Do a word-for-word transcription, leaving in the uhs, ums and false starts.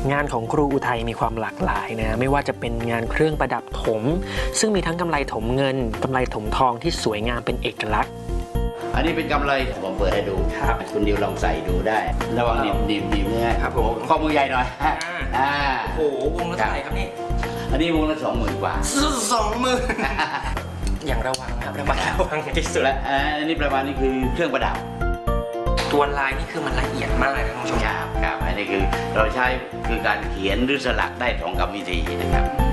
งานของครูอุทัยมีความหลากหลายนะไม่ว่าจะเป็นงานเครื่องประดับถมซึ่งมีทั้งกำไลถมเงินกำไลถมทองที่สวยงามเป็นเอกลักษณ์อันนี้เป็นกำไรผมเปิดให้ดูครับคุณดิวลองใส่ดูได้ระวังหนีบหนีบหนีบเนี่ยครับผมข้อมือใหญ่หน่อยอ่าโอ้โหวงละเท่าไหร่ครับนี่อันนี้วงละสองหมื่นกว่าสองหมื่นอย่างระวังนะครับระมัดระวังที่สุดและอันนี้ประมาณนี้คือเครื่องประดับตัวลายนี่คือมันละเอียดมากเลยนะคุณผู้ชมครับครับอันนี้คือเราใช้คือการเขียนหรือสลักได้สองกรรมวิธีนะครับ